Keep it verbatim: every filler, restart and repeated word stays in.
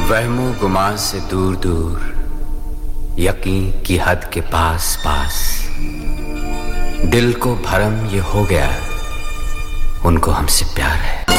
वहमो गुमान से दूर दूर, यकीन की हद के पास पास, दिल को भरम ये हो गया, उनको हमसे प्यार है।